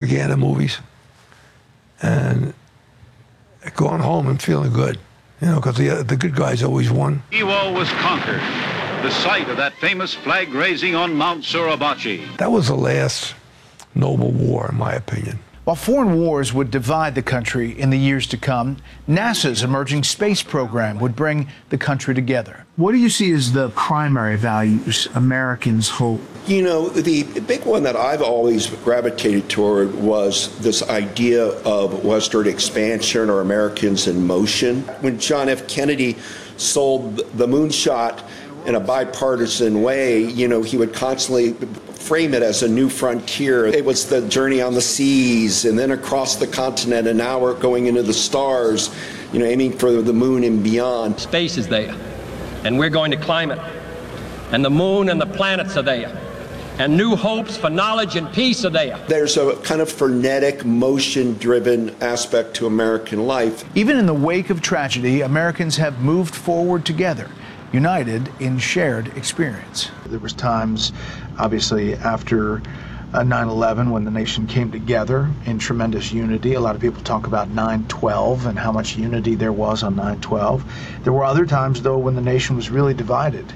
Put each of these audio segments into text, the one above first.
propaganda movies and going home and feeling good, because the good guys always won. Iwo was conquered, the site of that famous flag raising on Mount Suribachi. That was the last noble war, in my opinion. While foreign wars would divide the country in the years to come, NASA's emerging space program would bring the country together. What do you see as the primary values Americans hold? The big one that I've always gravitated toward was this idea of Western expansion or Americans in motion. When John F. Kennedy sold the moonshot in a bipartisan way, he would constantly frame it as a new frontier. It was the journey on the seas and then across the continent, and now we're going into the stars, aiming for the moon and beyond. Space is there, and we're going to climb it. And the moon and the planets are there. And new hopes for knowledge and peace are there. There's a kind of frenetic, motion-driven aspect to American life. Even in the wake of tragedy, Americans have moved forward together, united in shared experience. There was times, obviously, after 9/11 when the nation came together in tremendous unity. A lot of people talk about 9/12 and how much unity there was on 9/12. There were other times, though, when the nation was really divided.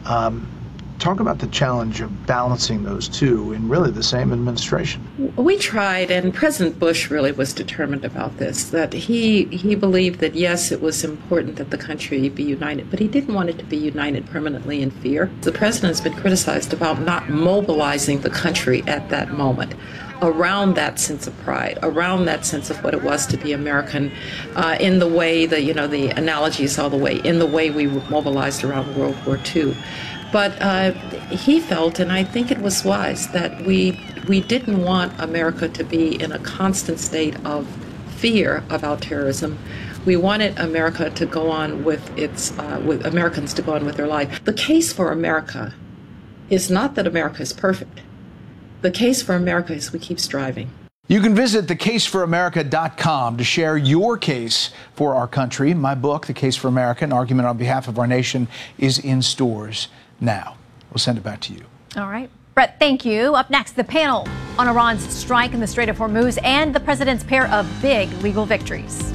Talk about the challenge of balancing those two in really the same administration. We tried, and President Bush really was determined about this, that he believed that, yes, it was important that the country be united, but he didn't want it to be united permanently in fear. The president's been criticized about not mobilizing the country at that moment around that sense of pride, around that sense of what it was to be American, in the way, the analogies all the way, in the way we were mobilized around World War II. But he felt, and I think it was wise, that we didn't want America to be in a constant state of fear about terrorism. We wanted America to go on with with Americans to go on with their life. The case for America is not that America is perfect. The case for America is we keep striving. You can visit thecaseforamerica.com to share your case for our country. My book, The Case for America, An Argument on Behalf of Our Nation, is in stores now. We'll send it back to you. All right. Brett, thank you. Up next, the panel on Iran's strike in the Strait of Hormuz and the president's pair of big legal victories.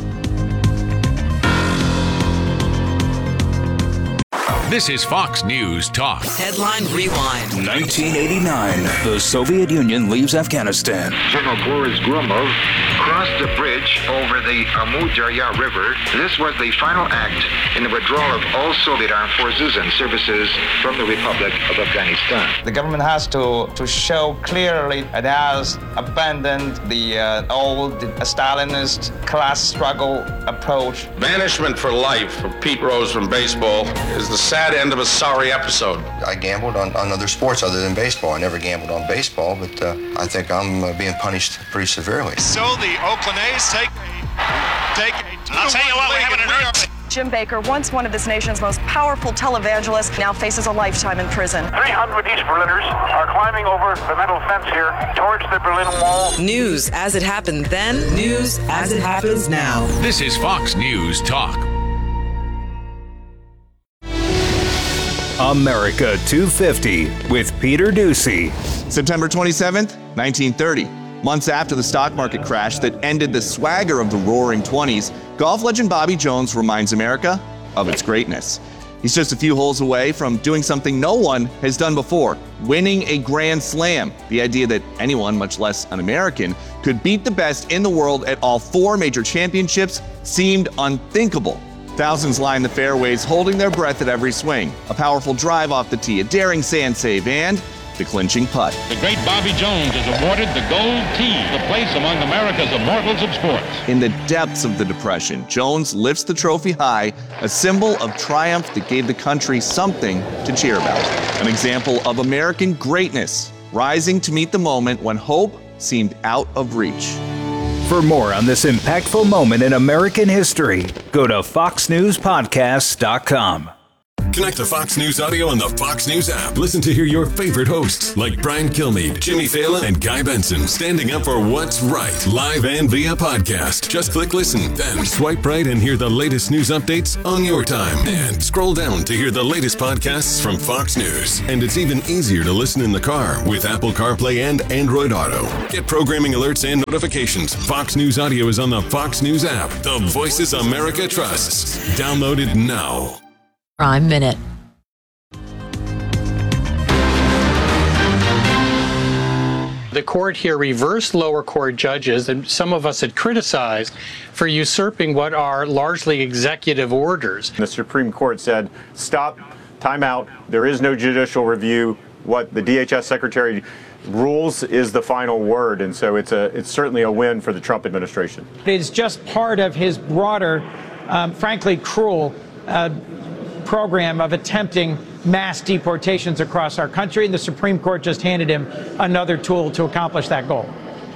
This is Fox News Talk. Headline Rewind. 1989, the Soviet Union leaves Afghanistan. General Boris Gromov crossed the bridge over the Amu Darya River. This was the final act in the withdrawal of all Soviet armed forces and services from the Republic of Afghanistan. The government has to show clearly it has abandoned the old Stalinist class struggle approach. Banishment for life for Pete Rose from baseball is the sad end of a sorry episode. I gambled on other sports other than baseball. I never gambled on baseball, but I think I'm being punished pretty severely. So the Oakland A's take a I'll tell you what, we're having an earthquake. Jim Baker, once one of this nation's most powerful televangelists, now faces a lifetime in prison. 300 East Berliners are climbing over the metal fence here towards the Berlin Wall. News as it happened then, news as it happens now. This is Fox News Talk. America 250 with Peter Doocy. September 27th, 1930. Months after the stock market crash that ended the swagger of the roaring 20s, golf legend Bobby Jones reminds America of its greatness. He's just a few holes away from doing something no one has done before, winning a Grand Slam. The idea that anyone, much less an American, could beat the best in the world at all four major championships seemed unthinkable. Thousands line the fairways, holding their breath at every swing. A powerful drive off the tee, a daring sand save, and the clinching putt. The great Bobby Jones is awarded the Gold Tee, the place among America's immortals of sports. In the depths of the Depression, Jones lifts the trophy high, a symbol of triumph that gave the country something to cheer about. An example of American greatness, rising to meet the moment when hope seemed out of reach. For more on this impactful moment in American history, go to foxnewspodcast.com. Connect to Fox News Audio on the Fox News app. Listen to hear your favorite hosts like Brian Kilmeade, Jimmy Fallon, and Guy Benson standing up for what's right, live and via podcast. Just click listen, then swipe right and hear the latest news updates on your time. And scroll down to hear the latest podcasts from Fox News. And it's even easier to listen in the car with Apple CarPlay and Android Auto. Get programming alerts and notifications. Fox News Audio is on the Fox News app. The voices America trusts. Download it now. Prime Minute. The court here reversed lower court judges, and some of us had criticized for usurping what are largely executive orders. The Supreme Court said, stop, time out, there is no judicial review. What the DHS Secretary rules is the final word, and so it's certainly a win for the Trump administration. It's just part of his broader, frankly cruel program of attempting mass deportations across our country, and the Supreme Court just handed him another tool to accomplish that goal.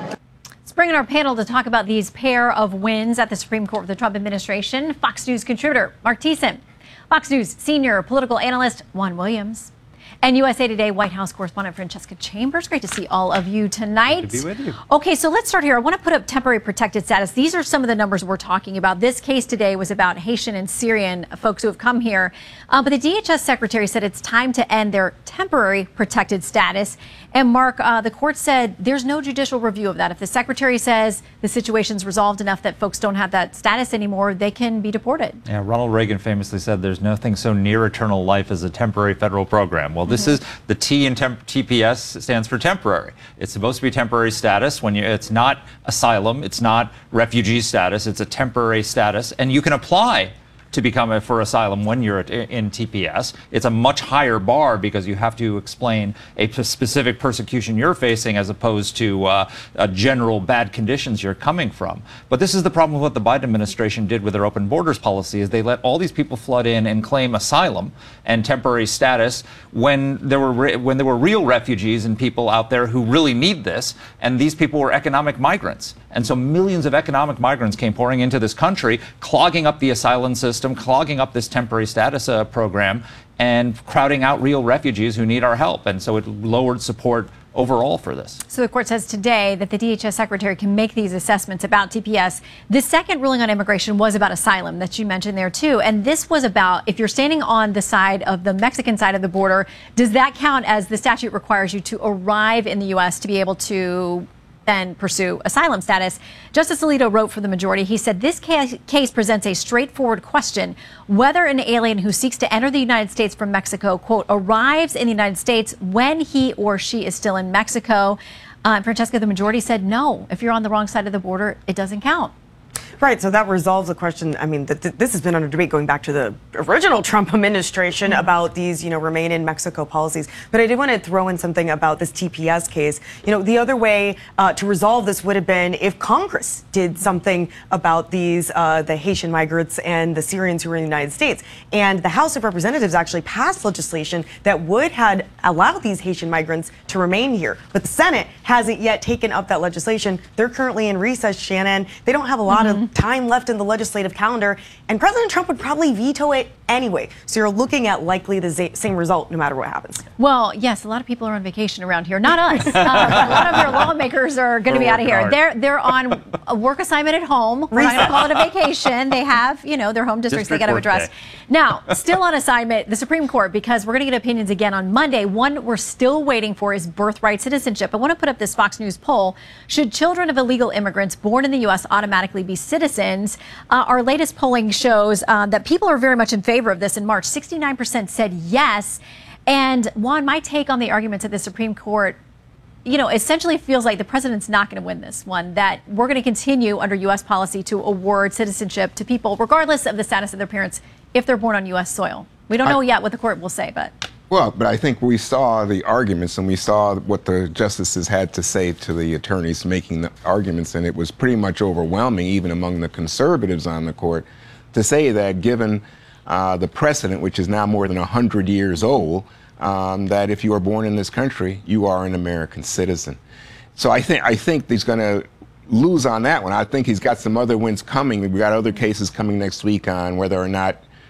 Let's bring in our panel to talk about these pair of wins at the Supreme Court of the Trump administration. Fox News contributor Mark Thiessen, Fox News senior political analyst Juan Williams, and USA Today White House correspondent Francesca Chambers. Great to see all of you tonight. Good to be with you. Okay, so let's start here. I want to put up temporary protected status. These are some of the numbers we're talking about. This case today was about Haitian and Syrian folks who have come here. But the DHS secretary said it's time to end their temporary protected status. And Mark, the court said there's no judicial review of that. If the secretary says the situation's resolved enough that folks don't have that status anymore, they can be deported. Yeah, Ronald Reagan famously said there's nothing so near eternal life as a temporary federal program. Well, this is the T in TPS stands for temporary. It's supposed to be temporary status when it's not asylum, it's not refugee status, it's a temporary status, and you can apply to become for asylum when you're in TPS. It's a much higher bar because you have to explain a specific persecution you're facing as opposed to general bad conditions you're coming from. But this is the problem with what the Biden administration did with their open borders policy, is they let all these people flood in and claim asylum and temporary status when there were real refugees and people out there who really need this, and these people were economic migrants. And so millions of economic migrants came pouring into this country, clogging up the asylum system, clogging up this temporary status program, and crowding out real refugees who need our help. And so it lowered support overall for this. So the court says today that the DHS secretary can make these assessments about TPS. The second ruling on immigration was about asylum that you mentioned there too. And this was about if you're standing on the side of the Mexican side of the border, does that count as the statute requires you to arrive in the U.S. to be able to then pursue asylum status? Justice Alito wrote for the majority. He said this case presents a straightforward question whether an alien who seeks to enter the United States from Mexico, quote, arrives in the United States when he or she is still in Mexico. Francesca, the majority said no. If you're on the wrong side of the border, it doesn't count. Right, so that resolves the question. I mean, this has been under debate going back to the original Trump administration about these, remain in Mexico policies. But I did want to throw in something about this TPS case. The other way to resolve this would have been if Congress did something about these, the Haitian migrants and the Syrians who are in the United States. And the House of Representatives actually passed legislation that would have allowed these Haitian migrants to remain here. But the Senate hasn't yet taken up that legislation. They're currently in recess, Shannon. They don't have a lot of time left in the legislative calendar, and President Trump would probably veto it anyway. So you're looking at likely the same result no matter what happens. Well, yes, a lot of people are on vacation around here. Not us. A lot of your lawmakers are going to be out of here. They're on a work assignment at home. We're not going to call it a vacation. They have, their home districts they got to address. Now, still on assignment, the Supreme Court, because we're going to get opinions again on Monday. One we're still waiting for is birthright citizenship. I want to put up this Fox News poll. Should children of illegal immigrants born in the U.S. automatically be citizens? Our latest polling shows that people are very much in favor of this. In March, 69% said yes. And Juan, my take on the arguments at the Supreme Court, essentially feels like the president's not going to win this one, that we're going to continue under U.S. policy to award citizenship to people, regardless of the status of their parents, if they're born on U.S. soil. We don't know yet what the court will say, but... Well, but I think we saw the arguments and we saw what the justices had to say to the attorneys making the arguments, and it was pretty much overwhelming, even among the conservatives on the court, to say that given the precedent, which is now more than 100 years old, that if you are born in this country, you are an American citizen. So I think he's going to lose on that one. I think he's got some other wins coming. We've got other cases coming next week on whether or not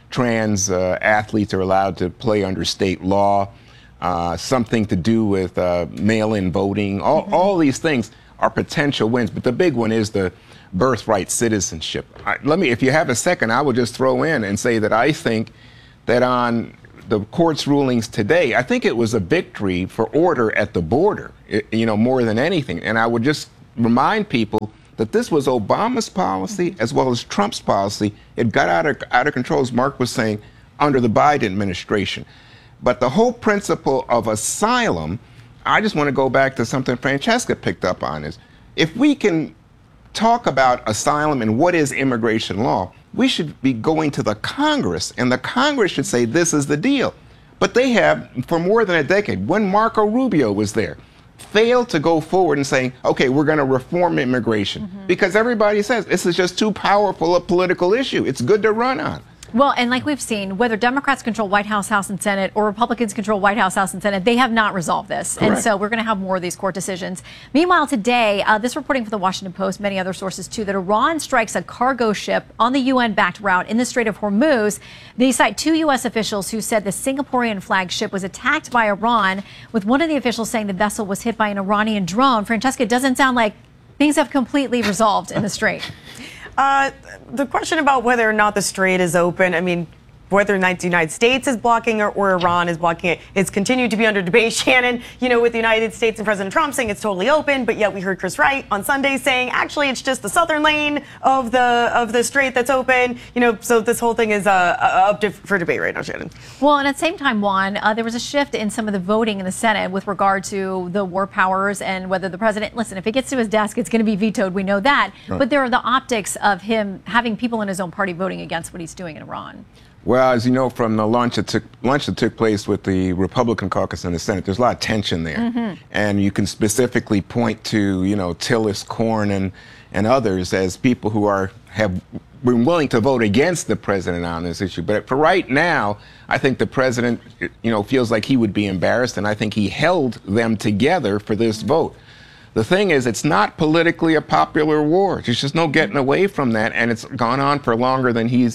trans athletes are allowed to play under state law, something to do with mail-in voting. All these things are potential wins, but the big one is the birthright citizenship. If you have a second, I will just throw in and say that I think that on the court's rulings today, I think it was a victory for order at the border, more than anything. And I would just remind people that this was Obama's policy as well as Trump's policy. It got out of control, as Mark was saying, under the Biden administration. But the whole principle of asylum, I just want to go back to something Francesca picked up on, is if we can talk about asylum and what is immigration law, we should be going to the Congress, and the Congress should say this is the deal. But they have, for more than a decade, when Marco Rubio was there, failed to go forward and saying, okay, we're going to reform immigration. Because everybody says this is just too powerful a political issue. It's good to run on. Well, and like we've seen, whether Democrats control White House, House, and Senate, or Republicans control White House, House, and Senate, they have not resolved this. Correct. And so we're going to have more of these court decisions. Meanwhile, today, this reporting for the Washington Post, many other sources too, that Iran strikes a cargo ship on the UN-backed route in the Strait of Hormuz. They cite 2 U.S. officials who said the Singaporean flagged ship was attacked by Iran, with one of the officials saying the vessel was hit by an Iranian drone. Francesca, it doesn't sound like things have completely resolved in the Strait. The question about whether or not the Strait is open, I mean, whether or not the United States is blocking it or Iran is blocking it, it's continued to be under debate, Shannon, with the United States and President Trump saying it's totally open, but yet we heard Chris Wright on Sunday saying, actually, it's just the southern lane of the Strait that's open, so this whole thing is up for debate right now, Shannon. Well, and at the same time, Juan, there was a shift in some of the voting in the Senate with regard to the war powers and whether the president, listen, if it gets to his desk, it's going to be vetoed. We know that. Right. But there are the optics of him having people in his own party voting against what he's doing in Iran. Well, as you know from the lunch that took place with the Republican caucus in the Senate, there's a lot of tension there. And you can specifically point to, Tillis, Corn, and others as people who have been willing to vote against the president on this issue. But for right now, I think the president, feels like he would be embarrassed, and I think he held them together for this vote. The thing is, it's not politically a popular war. There's just no getting away from that, and it's gone on for longer than he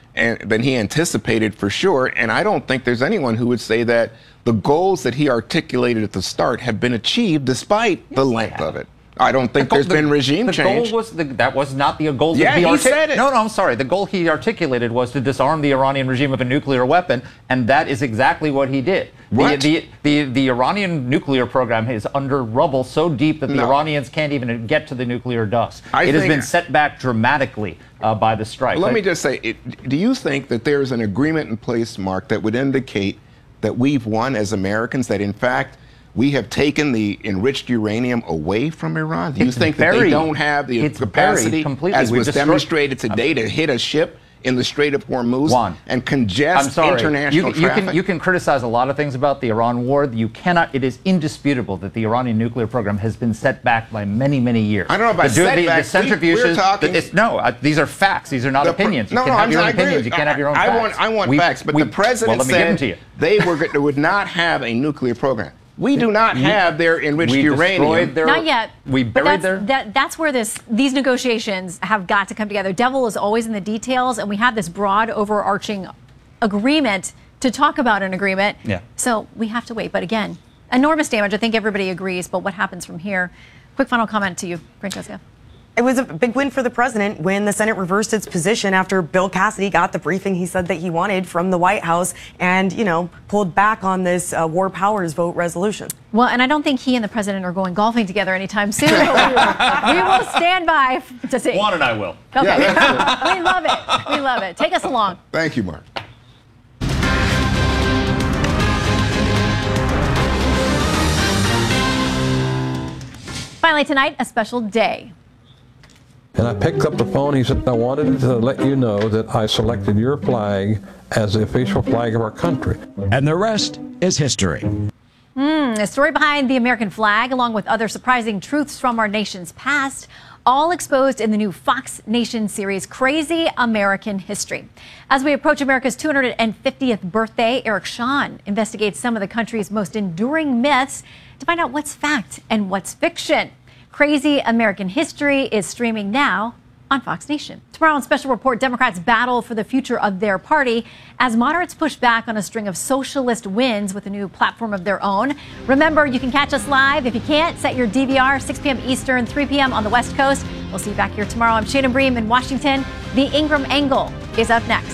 anticipated for sure. And I don't think there's anyone who would say that the goals that he articulated at the start have been achieved despite the length of it. I don't think there's been regime change. That was not the goal that he said it. No, I'm sorry. The goal he articulated was to disarm the Iranian regime of a nuclear weapon, and that is exactly what he did. What? The Iranian nuclear program is under rubble so deep that the Iranians can't even get to the nuclear dust. It has been set back dramatically by the strike. Let me just say, do you think that there's an agreement in place, Mark, that would indicate that we've won as Americans, that in fact we have taken the enriched uranium away from Iran? Do you think that they don't have the capacity, as was demonstrated today, to hit a ship in the Strait of Hormuz and congest international traffic? You can criticize a lot of things about the Iran war. You cannot. It is indisputable that the Iranian nuclear program has been set back by many, many years. I don't know about setbacks. The centrifuges. These are facts. These are not opinions. You can have your own opinions. You can't have your own facts. I want facts. But the president said they would not have a nuclear program. We do not have their enriched uranium. Not yet. We buried their... That's where these negotiations have got to come together. Devil is always in the details, and we have this broad, overarching agreement to talk about an agreement. Yeah. So we have to wait. But again, enormous damage. I think everybody agrees. But what happens from here? Quick final comment to you, Francesca. It was a big win for the president when the Senate reversed its position after Bill Cassidy got the briefing he said that he wanted from the White House and, pulled back on this war powers vote resolution. Well, and I don't think he and the president are going golfing together anytime soon. we will stand by to see. Juan and I will. Okay. Yeah, we love it. We love it. Take us along. Thank you, Mark. Finally tonight, a special day. And I picked up the phone. He said, I wanted to let you know that I selected your flag as the official flag of our country. And the rest is history. A story behind the American flag, along with other surprising truths from our nation's past, all exposed in the new Fox Nation series, Crazy American History. As we approach America's 250th birthday, Eric Shawn investigates some of the country's most enduring myths to find out what's fact and what's fiction. Crazy American History is streaming now on Fox Nation. Tomorrow on Special Report, Democrats battle for the future of their party as moderates push back on a string of socialist wins with a new platform of their own. Remember, you can catch us live. If you can't, set your DVR, 6 p.m. Eastern, 3 p.m. on the West Coast. We'll see you back here tomorrow. I'm Shannon Bream in Washington. The Ingram Angle is up next.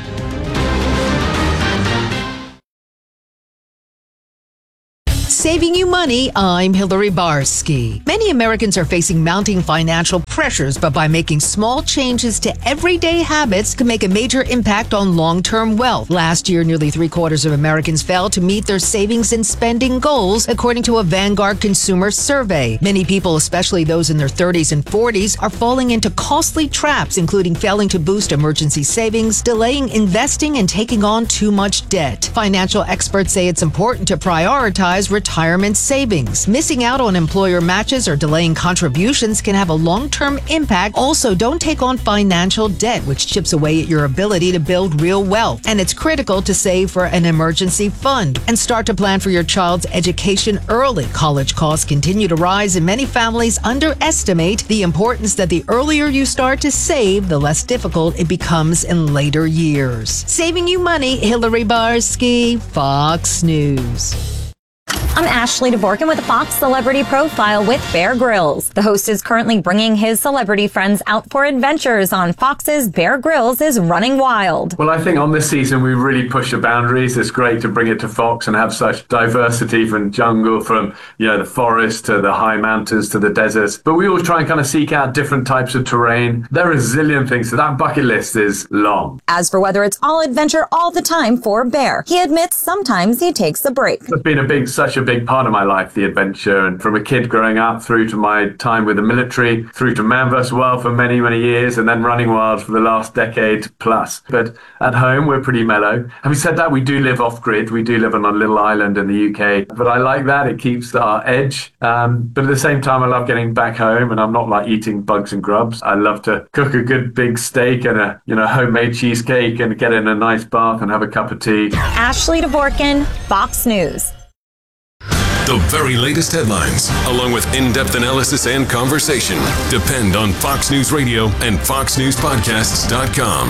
Saving you money, I'm Hillary Barsky. Many Americans are facing mounting financial pressures, but by making small changes to everyday habits can make a major impact on long-term wealth. Last year, nearly 3/4 of Americans failed to meet their savings and spending goals, according to a Vanguard consumer survey. Many people, especially those in their 30s and 40s, are falling into costly traps, including failing to boost emergency savings, delaying investing, and taking on too much debt. Financial experts say it's important to prioritize retirement savings. Missing out on employer matches or delaying contributions can have a long-term impact. Also, don't take on financial debt, which chips away at your ability to build real wealth. And it's critical to save for an emergency fund and start to plan for your child's education early. College costs continue to rise, and many families underestimate the importance that the earlier you start to save, the less difficult it becomes in later years. Saving you money, Hillary Barsky, Fox News. I'm Ashley DeVorkin with a Fox Celebrity Profile with Bear Grylls. The host is currently bringing his celebrity friends out for adventures on Fox's Bear Grylls is Running Wild. Well, I think on this season we really push the boundaries. It's great to bring it to Fox and have such diversity from jungle, from the forest to the high mountains to the deserts. But we always try and kind of seek out different types of terrain. There are a zillion things, so that bucket list is long. As for whether it's all adventure all the time for Bear, he admits sometimes he takes a break. It's been such a big part of my life, the adventure, and from a kid growing up through to my time with the military, through to Man vs. Wild for many, many years, and then Running Wild for the last decade plus. But at home, we're pretty mellow. Having said that, we do live off-grid. We do live on a little island in the UK, but I like that. It keeps our edge. But at the same time, I love getting back home, and I'm not like eating bugs and grubs. I love to cook a good big steak and a homemade cheesecake and get in a nice bath and have a cup of tea. Ashley DeVorkin, Fox News. The very latest headlines, along with in-depth analysis and conversation, depend on Fox News Radio and FoxNewsPodcasts.com.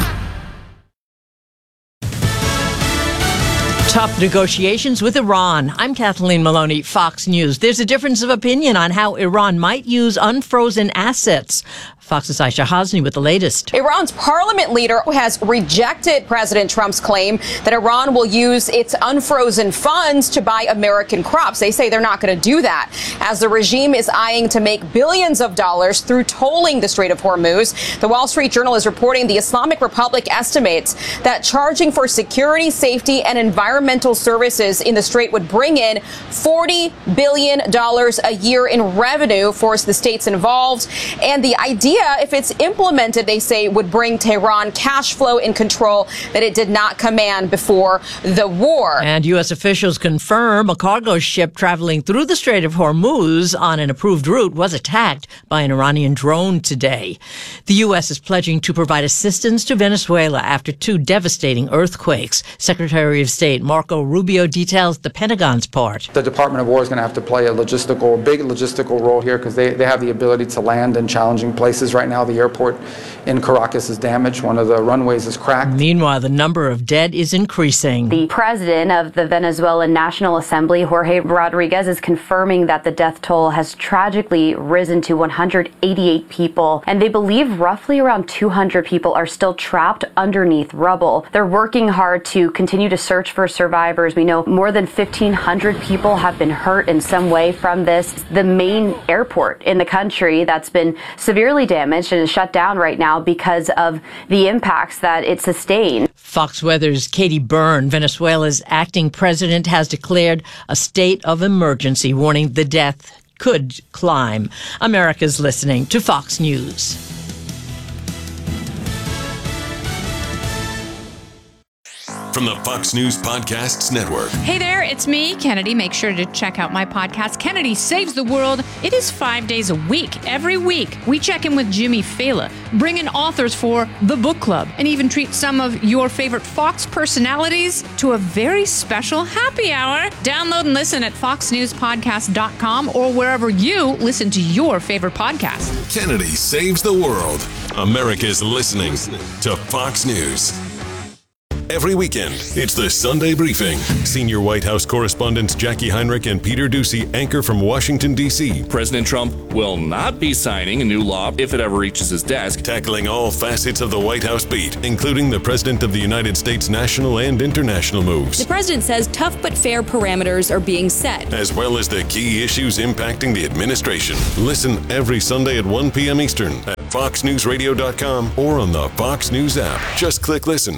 Tough negotiations with Iran. I'm Kathleen Maloney, Fox News. There's a difference of opinion on how Iran might use unfrozen assets. Fox's Aisha Hasni with the latest. Iran's parliament leader has rejected President Trump's claim that Iran will use its unfrozen funds to buy American crops. They say they're not going to do that, as the regime is eyeing to make billions of dollars through tolling the Strait of Hormuz. The Wall Street Journal is reporting the Islamic Republic estimates that charging for security, safety, and environmental services in the Strait would bring in $40 billion a year in revenue for the states involved. And the idea, if it's implemented, they say, would bring Tehran cash flow and control that it did not command before the war. And U.S. officials confirm a cargo ship traveling through the Strait of Hormuz on an approved route was attacked by an Iranian drone today. The U.S. is pledging to provide assistance to Venezuela after 2 devastating earthquakes. Secretary of State Marco Rubio details the Pentagon's part. The Department of War is going to have to play a big logistical role here, because they have the ability to land in challenging places. Right now, the airport in Caracas is damaged. One of the runways is cracked. Meanwhile, the number of dead is increasing. The president of the Venezuelan National Assembly, Jorge Rodriguez, is confirming that the death toll has tragically risen to 188 people, and they believe roughly around 200 people are still trapped underneath rubble. They're working hard to continue to search for survivors. We know more than 1,500 people have been hurt in some way from this. The main airport in the country that's been severely damaged and is shut down right now because of the impacts that it sustained. Fox Weather's Katie Byrne, Venezuela's acting president, has declared a state of emergency, warning the death could climb. America's listening to Fox News. from the Fox News Podcasts Network. Hey there, it's me, Kennedy. Make sure to check out my podcast, Kennedy Saves the World. It is 5 days a week. Every week, we check in with Jimmy Fallon, bring in authors for the book club, and even treat some of your favorite Fox personalities to a very special happy hour. Download and listen at foxnewspodcast.com or wherever you listen to your favorite podcast. Kennedy Saves the World. America's listening to Fox News. Every weekend, it's the Sunday Briefing. Senior White House correspondents Jackie Heinrich and Peter Doocy anchor from Washington, D.C. President Trump will not be signing a new law if it ever reaches his desk. Tackling all facets of the White House beat, including the President of the United States' national and international moves. The president says tough but fair parameters are being set, as well as the key issues impacting the administration. Listen every Sunday at 1 p.m. Eastern at foxnewsradio.com or on the Fox News app. Just click listen.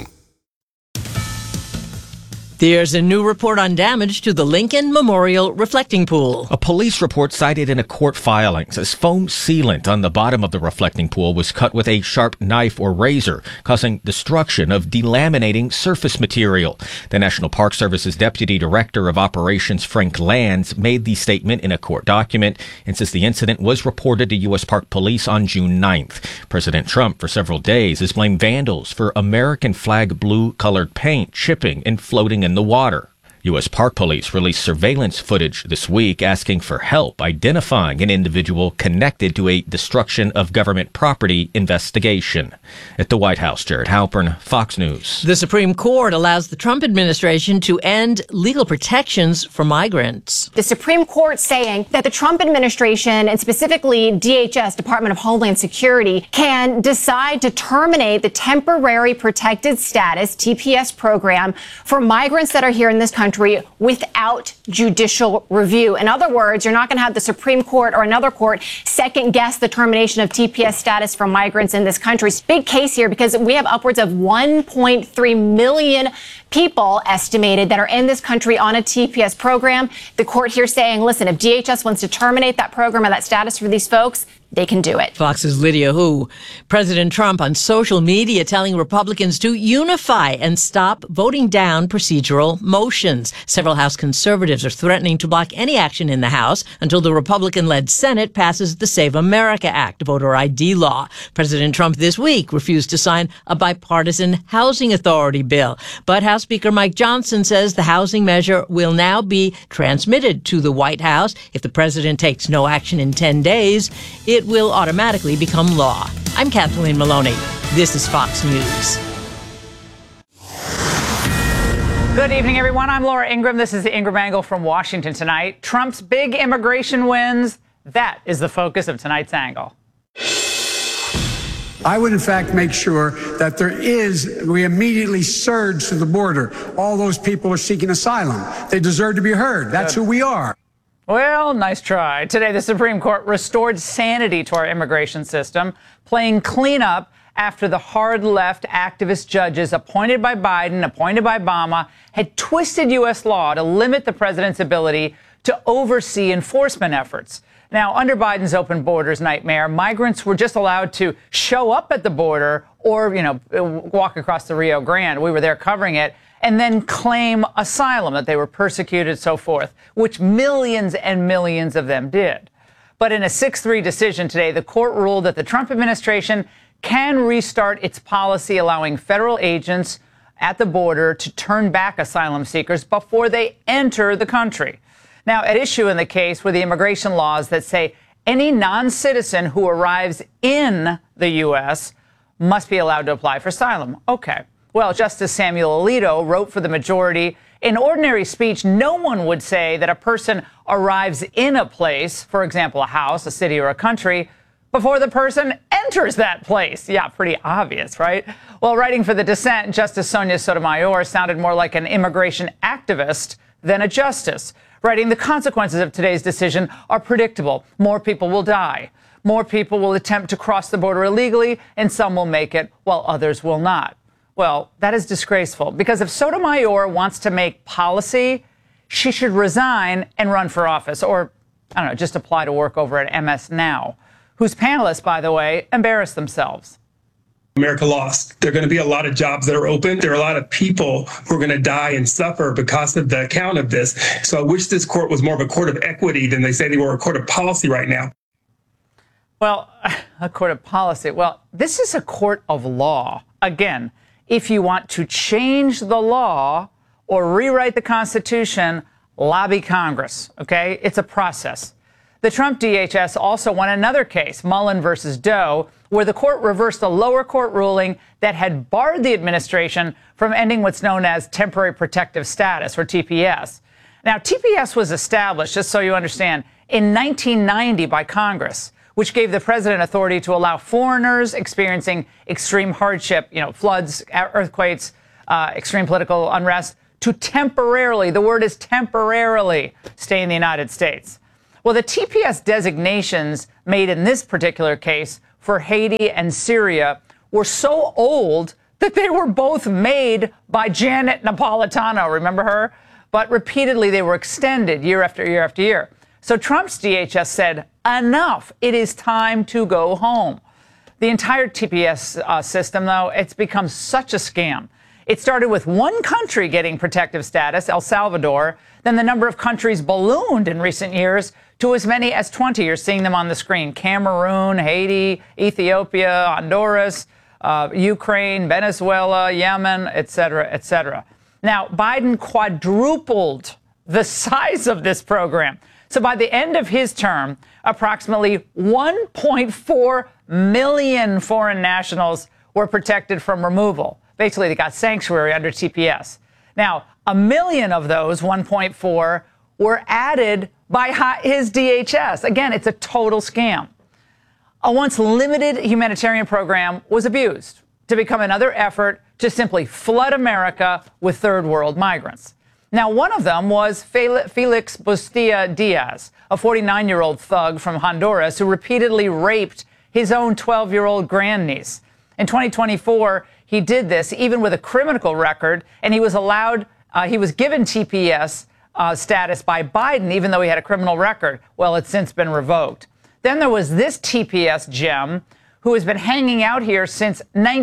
There's a new report on damage to the Lincoln Memorial reflecting pool. A police report cited in a court filing says foam sealant on the bottom of the reflecting pool was cut with a sharp knife or razor, causing destruction of delaminating surface material. The National Park Service's Deputy Director of Operations, Frank Lands, made the statement in a court document and says the incident was reported to U.S. Park Police on June 9th. President Trump, for several days, has blamed vandals for American flag blue-colored paint chipping and floating in the water. U.S. Park Police released surveillance footage this week asking for help identifying an individual connected to a destruction of government property investigation. At the White House, Jared Halpern, Fox News. The Supreme Court allows the Trump administration to end legal protections for migrants. The Supreme Court saying that the Trump administration, and specifically DHS, Department of Homeland Security, can decide to terminate the temporary protected status, TPS program, for migrants that are here in this country without judicial review. In other words, you're not going to have the Supreme Court or another court second guess the termination of TPS status for migrants in this country. Big case here because we have upwards of 1.3 million people estimated that are in this country on a TPS program. The court here saying, listen, if DHS wants to terminate that program or that status for these folks, they can do it. Fox's Lydia Hu. President Trump on social media telling Republicans to unify and stop voting down procedural motions. Several House conservatives are threatening to block any action in the House until the Republican-led Senate passes the Save America Act, voter ID law. President Trump this week refused to sign a bipartisan housing authority bill. But House Speaker Mike Johnson says the housing measure will now be transmitted to the White House. If the president takes no action in 10 days, it will automatically become law. I'm Kathleen Maloney. This is Fox News. Good evening, everyone. I'm Laura Ingraham. This is the Ingraham Angle from Washington tonight. Trump's big immigration wins. That is the focus of tonight's angle. I would, in fact, make sure that we immediately surge to the border. All those people are seeking asylum. They deserve to be heard. That's who we are. Well, nice try. Today, the Supreme Court restored sanity to our immigration system, playing cleanup after the hard-left activist judges appointed by Biden, appointed by Obama, had twisted U.S. law to limit the president's ability to oversee enforcement efforts. Now, under Biden's open borders nightmare, migrants were just allowed to show up at the border or, walk across the Rio Grande. We were there covering it. And then claim asylum, that they were persecuted, so forth, which millions and millions of them did. But in a 6-3 decision today, the court ruled that the Trump administration can restart its policy allowing federal agents at the border to turn back asylum seekers before they enter the country. Now, at issue in the case were the immigration laws that say any non-citizen who arrives in the U.S. must be allowed to apply for asylum. Okay. Well, Justice Samuel Alito wrote for the majority, in ordinary speech, no one would say that a person arrives in a place, for example, a house, a city, or a country, before the person enters that place. Yeah, pretty obvious, right? Well, writing for the dissent, Justice Sonia Sotomayor sounded more like an immigration activist than a justice, writing the consequences of today's decision are predictable. More people will die. More people will attempt to cross the border illegally, and some will make it while others will not. Well, that is disgraceful, because if Sotomayor wants to make policy, she should resign and run for office, or, I don't know, just apply to work over at MS Now, whose panelists, by the way, embarrass themselves. America lost. There are going to be a lot of jobs that are open. There are a lot of people who are going to die and suffer because of the account of this. So I wish this court was more of a court of equity than they say they were a court of policy right now. Well, a court of policy. Well, this is a court of law. Again, if you want to change the law or rewrite the Constitution, lobby Congress, okay? It's a process. The Trump DHS also won another case, Mullen versus Doe, where the court reversed a lower court ruling that had barred the administration from ending what's known as temporary protective status, or TPS. Now, TPS was established, just so you understand, in 1990 by Congress, which gave the president authority to allow foreigners experiencing extreme hardship, floods, earthquakes, extreme political unrest, to temporarily, the word is temporarily, stay in the United States. Well, the TPS designations made in this particular case for Haiti and Syria were so old that they were both made by Janet Napolitano, remember her? But repeatedly they were extended year after year after year. So Trump's DHS said, enough, it is time to go home. The entire TPS system, though, it's become such a scam. It started with one country getting protective status, El Salvador. Then the number of countries ballooned in recent years to as many as 20. You're seeing them on the screen. Cameroon, Haiti, Ethiopia, Honduras, Ukraine, Venezuela, Yemen, et cetera, et cetera. Now, Biden quadrupled the size of this program. So by the end of his term, approximately 1.4 million foreign nationals were protected from removal. Basically, they got sanctuary under TPS. Now, 1 million of those, 1.4, were added by his DHS. Again, it's a total scam. A once limited humanitarian program was abused to become another effort to simply flood America with third world migrants. Now, one of them was Felix Bustia Diaz, a 49-year-old thug from Honduras who repeatedly raped his own 12-year-old grandniece. In 2024, he did this even with a criminal record, and he was given TPS status by Biden, even though he had a criminal record. Well, it's since been revoked. Then there was this TPS gem who has been hanging out here since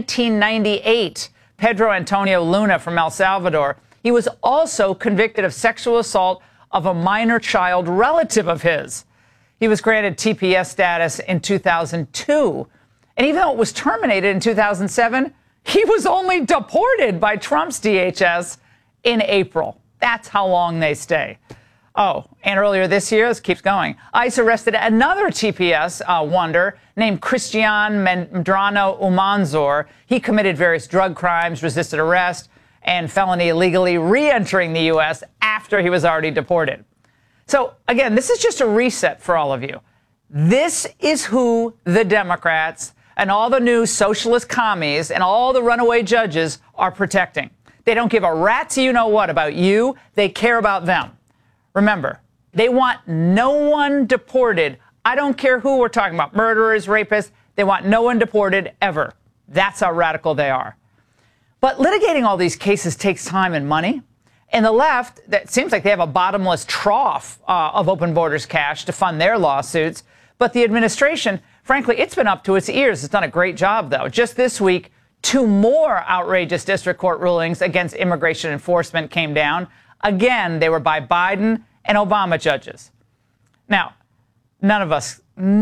1998, Pedro Antonio Luna from El Salvador. He was also convicted of sexual assault of a minor child relative of his. He was granted TPS status in 2002. And even though it was terminated in 2007, he was only deported by Trump's DHS in April. That's how long they stay. Oh, and earlier this year, this keeps going, ICE arrested another TPS wonder named Christian Medrano Umanzor. He committed various drug crimes, resisted arrest, and felony illegally re-entering the U.S. after he was already deported. So, again, this is just a reset for all of you. This is who the Democrats and all the new socialist commies and all the runaway judges are protecting. They don't give a rat's you-know-what about you. They care about them. Remember, they want no one deported. I don't care who we're talking about, murderers, rapists. They want no one deported ever. That's how radical they are. But litigating all these cases takes time and money. And the left, that seems like they have a bottomless trough of open borders cash to fund their lawsuits. But the administration, frankly, it's been up to its ears. It's done a great job, though. Just this week, 2 more outrageous district court rulings against immigration enforcement came down. Again, they were by Biden and Obama judges. Now, none of us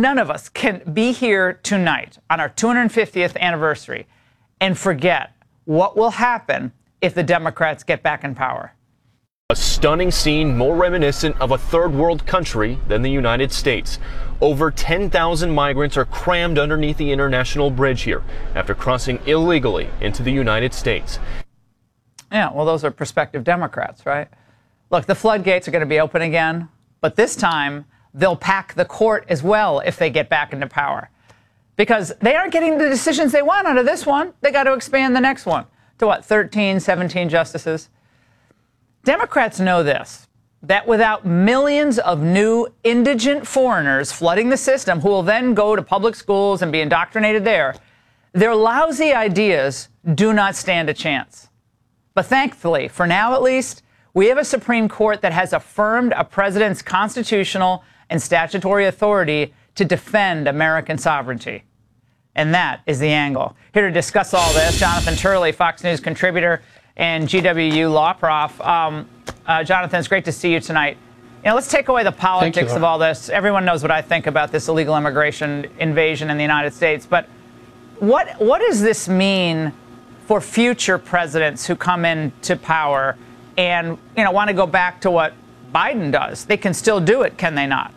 can be here tonight on our 250th anniversary and forget what will happen if the Democrats get back in power. A stunning scene more reminiscent of a third world country than the United States. Over 10,000 migrants are crammed underneath the international bridge here after crossing illegally into the United States. Yeah, well, those are prospective Democrats, right? Look, the floodgates are going to be open again, but this time they'll pack the court as well if they get back into power. Because they aren't getting the decisions they want out of this one. They got to expand the next one to what, 13, 17 justices? Democrats know this, that without millions of new indigent foreigners flooding the system who will then go to public schools and be indoctrinated there, their lousy ideas do not stand a chance. But thankfully, for now at least, we have a Supreme Court that has affirmed a president's constitutional and statutory authority to defend American sovereignty. And that is The Angle. Here to discuss all this, Jonathan Turley, Fox News contributor and GWU law prof. Jonathan, it's great to see you tonight. Let's take away the politics of all this. Everyone knows what I think about this illegal immigration invasion in the United States. But what does this mean for future presidents who come into power and want to go back to what Biden does? They can still do it, can they not?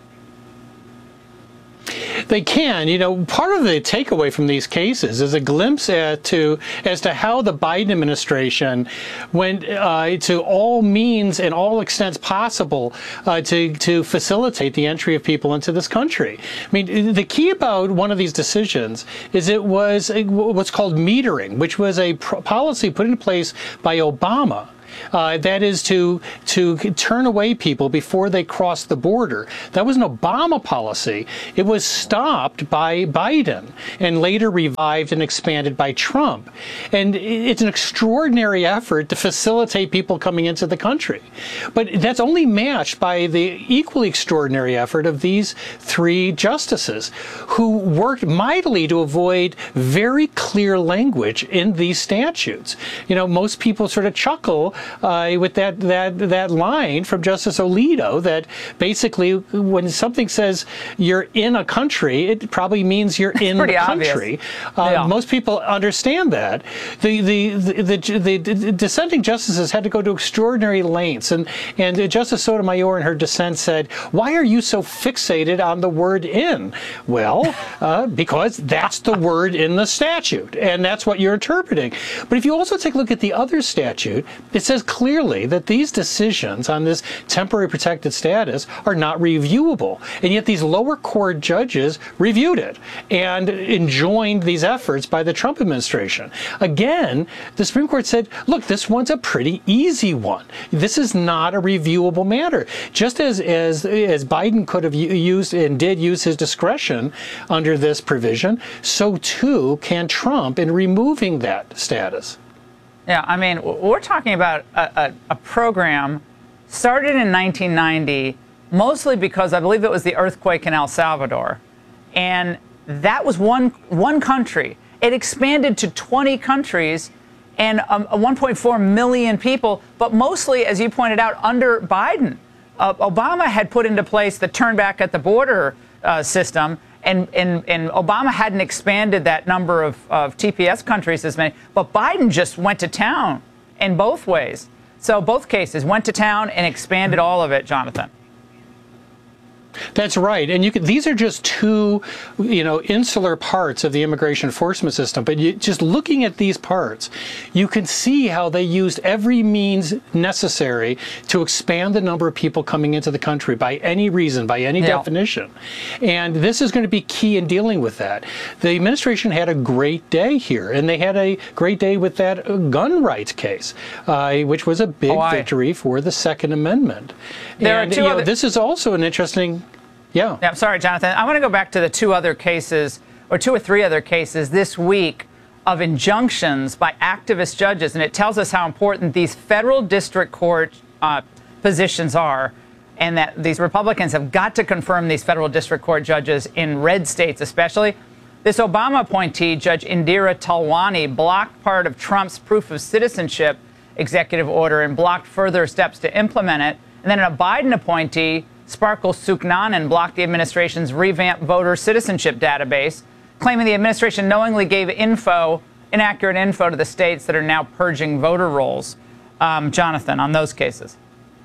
They can. Part of the takeaway from these cases is a glimpse as to how the Biden administration went to all means and all extents possible to facilitate the entry of people into this country. I mean, the key about one of these decisions is it was what's called metering, which was a policy put in place by Obama. That is to turn away people before they cross the border. That was an Obama policy. It was stopped by Biden and later revived and expanded by Trump. And it's an extraordinary effort to facilitate people coming into the country. But that's only matched by the equally extraordinary effort of these three justices who worked mightily to avoid very clear language in these statutes. Most people sort of chuckle with that line from Justice Alito that basically when something says you're in a country, it probably means you're in the country. Most people understand that. The dissenting justices had to go to extraordinary lengths, and Justice Sotomayor in her dissent said, "Why are you so fixated on the word in?" Well, because that's the word in the statute, and that's what you're interpreting. But if you also take a look at the other statute, it says clearly that these decisions on this temporary protected status are not reviewable. And yet these lower court judges reviewed it and enjoined these efforts by the Trump administration. Again, the Supreme Court said, look, this one's a pretty easy one. This is not a reviewable matter. Just as Biden could have used and did use his discretion under this provision, so too can Trump in removing that status. Yeah, I mean, we're talking about a program started in 1990, mostly because I believe it was the earthquake in El Salvador. And that was one country. It expanded to 20 countries and 1.4 million people, but mostly, as you pointed out, under Biden. Obama had put into place the turn back at the border system. And Obama hadn't expanded that number of TPS countries as many, but Biden just went to town in both ways. So both cases went to town and expanded all of it, Jonathan. That's right. And these are just two, insular parts of the immigration enforcement system. But just looking at these parts, you can see how they used every means necessary to expand the number of people coming into the country by any reason, by any definition. And this is going to be key in dealing with that. The administration had a great day here, and they had a great day with that gun rights case, which was a big victory for the Second Amendment. This is also an interesting... Yeah, I'm sorry, Jonathan. I want to go back to the two or three other cases this week of injunctions by activist judges. And it tells us how important these federal district court positions are, and that these Republicans have got to confirm these federal district court judges in red states especially. This Obama appointee, Judge Indira Talwani, blocked part of Trump's proof of citizenship executive order and blocked further steps to implement it. And then a Biden appointee, Sparkle Suknanen, blocked the administration's revamped voter citizenship database, claiming the administration knowingly gave inaccurate info to the states that are now purging voter rolls. Jonathan, on those cases.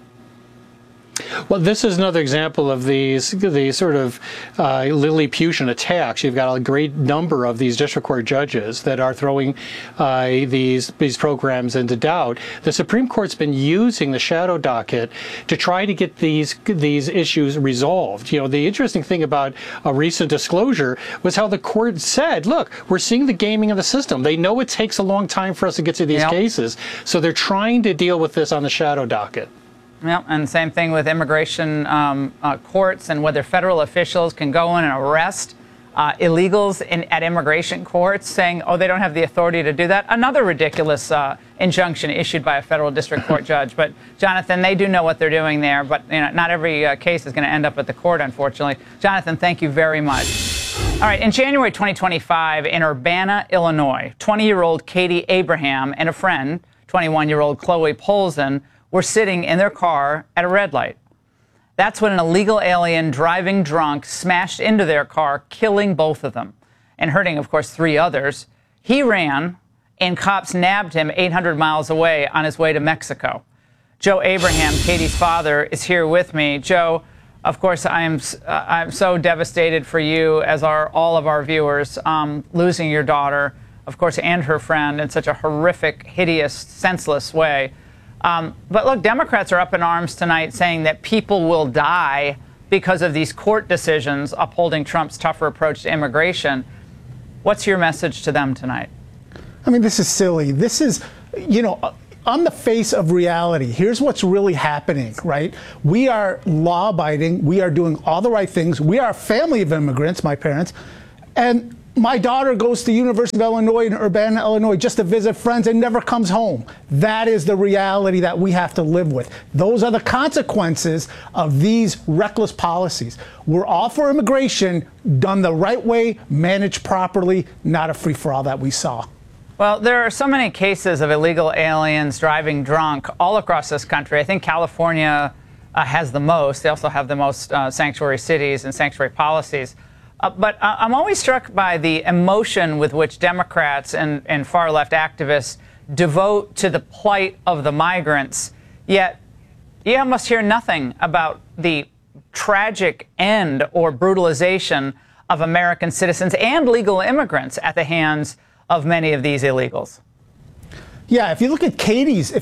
Well, this is another example of these sort of Lilliputian attacks. You've got a great number of these district court judges that are throwing these programs into doubt. The Supreme Court's been using the shadow docket to try to get these issues resolved. The interesting thing about a recent disclosure was how the court said, look, we're seeing the gaming of the system. They know it takes a long time for us to get to these cases, so they're trying to deal with this on the shadow docket. Yeah, and same thing with immigration courts and whether federal officials can go in and arrest illegals at immigration courts, saying, oh, they don't have the authority to do that. Another ridiculous injunction issued by a federal district court judge. But, Jonathan, they do know what they're doing there. But not every case is going to end up at the court, unfortunately. Jonathan, thank you very much. All right, in January 2025, in Urbana, Illinois, 20-year-old Katie Abraham and a friend, 21-year-old Chloe Polzin, were sitting in their car at a red light. That's when an illegal alien driving drunk smashed into their car, killing both of them and hurting, of course, 3 others. He ran, and cops nabbed him 800 miles away on his way to Mexico. Joe Abraham, Katie's father, is here with me. Joe, of course, I'm so devastated for you, as are all of our viewers, losing your daughter, of course, and her friend in such a horrific, hideous, senseless way. But look, Democrats are up in arms tonight saying that people will die because of these court decisions upholding Trump's tougher approach to immigration. What's your message to them tonight? I mean, this is silly. This is, on the face of reality. Here's what's really happening, right? We are law-abiding. We are doing all the right things. We are a family of immigrants, my parents. And my daughter goes to University of Illinois in Urbana, Illinois, just to visit friends and never comes home. That is the reality that we have to live with. Those are the consequences of these reckless policies. We're all for immigration, done the right way, managed properly, not a free-for-all that we saw. Well, there are so many cases of illegal aliens driving drunk all across this country. I think California has the most. They also have the most sanctuary cities and sanctuary policies. But I'm always struck by the emotion with which Democrats and far-left activists devote to the plight of the migrants. Yet, you almost hear nothing about the tragic end or brutalization of American citizens and legal immigrants at the hands of many of these illegals. Yeah, if you look at Katie's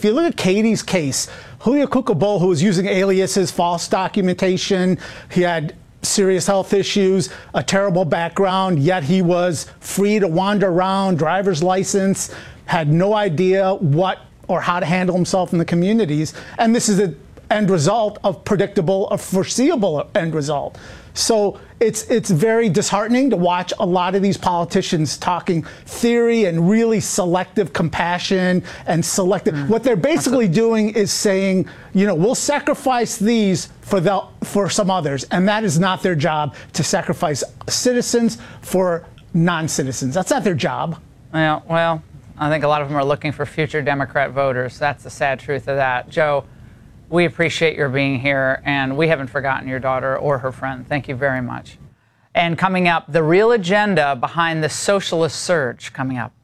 case, Julio Cucabol, who was using aliases, false documentation, he had serious health issues, a terrible background, yet he was free to wander around, driver's license, had no idea what or how to handle himself in the communities. And this is the end result of predictable, a foreseeable end result. So it's very disheartening to watch a lot of these politicians talking theory and really selective compassion and selective. What they're basically doing is saying, we'll sacrifice these for some others, and that is not their job, to sacrifice citizens for non-citizens. That's not their job. Yeah, well, I think a lot of them are looking for future Democrat voters. That's the sad truth of that. Joe, we appreciate your being here, and we haven't forgotten your daughter or her friend. Thank you very much. And coming up, the real agenda behind the socialist surge coming up.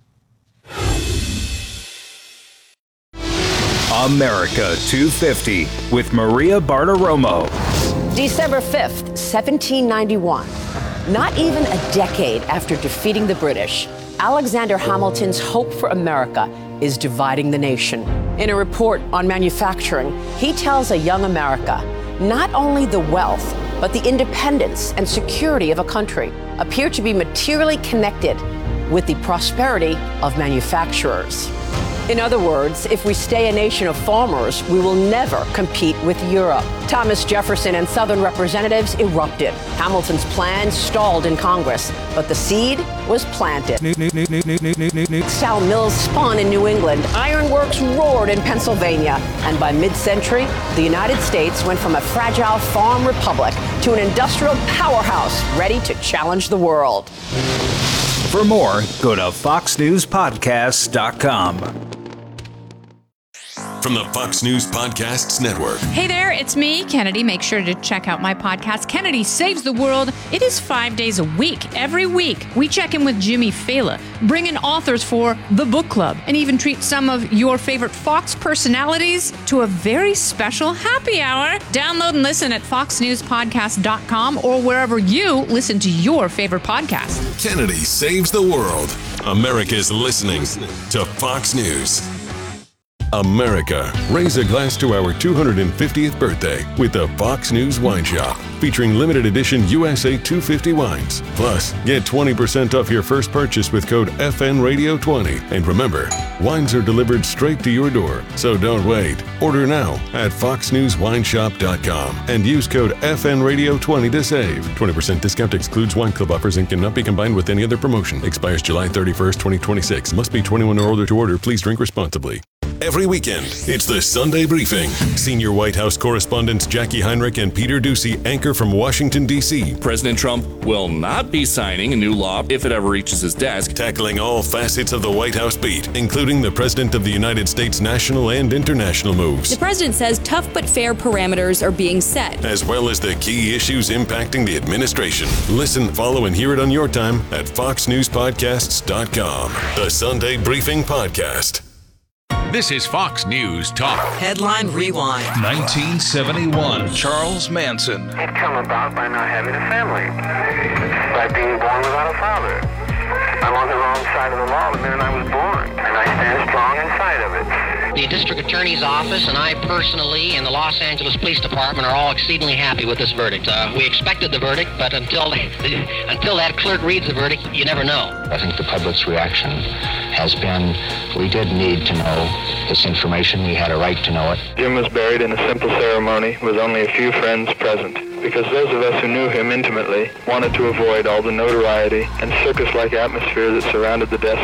America 250 with Maria Bartiromo. December 5th, 1791. Not even a decade after defeating the British, Alexander Hamilton's hope for America is dividing the nation. In a report on manufacturing, he tells a young America, not only the wealth, but the independence and security of a country appear to be materially connected with the prosperity of manufacturers. In other words, if we stay a nation of farmers, we will never compete with Europe. Thomas Jefferson and Southern representatives erupted. Hamilton's plan stalled in Congress, but the seed was planted. Textile mills spun in New England. Ironworks roared in Pennsylvania. And by mid-century, the United States went from a fragile farm republic to an industrial powerhouse ready to challenge the world. For more, go to foxnewspodcasts.com. From the Fox News Podcasts Network. Hey there, it's me, Kennedy. Make sure to check out my podcast, Kennedy Saves the World. It is 5 days a week. Every week, we check in with Jimmy Fallon, bring in authors for the book club, and even treat some of your favorite Fox personalities to a very special happy hour. Download and listen at foxnewspodcast.com or wherever you listen to your favorite podcast. Kennedy Saves the World. America's listening to Fox News. America, raise a glass to our 250th birthday with the Fox News Wine Shop, featuring limited edition USA 250 wines. Plus, get 20% off your first purchase with code FNRadio20. And remember, wines are delivered straight to your door, so don't wait. Order now at foxnewswineshop.com and use code FNRadio20 to save. 20% discount excludes wine club offers and cannot be combined with any other promotion. Expires July 31st, 2026. Must be 21 or older to order. Please drink responsibly. every weekend. It's the Sunday Briefing. Senior White House correspondents Jackie Heinrich and Peter Doocy anchor from Washington, D.C. President Trump will not be signing a new law if it ever reaches his desk. Tackling all facets of the White House beat, including the President of the United States national and international moves. The president says tough but fair parameters are being set, as well as the key issues impacting the administration. Listen, follow, and hear it on your time at foxnewspodcasts.com. The Sunday Briefing Podcast. This is Fox News Talk. Headline Rewind. 1971. Charles Manson. It come about by not having a family, by being born without a father. I'm on the wrong side of the law the minute I was born, and I stand strong inside of it. The district attorney's office and I personally and the Los Angeles Police Department are all exceedingly happy with this verdict. We expected the verdict, but until that clerk reads the verdict, you never know. I think the public's reaction has been, we did need to know this information. We had a right to know it. Jim was buried in a simple ceremony with only a few friends present, because those of us who knew him intimately wanted to avoid all the notoriety and circus-like atmosphere that surrounded the death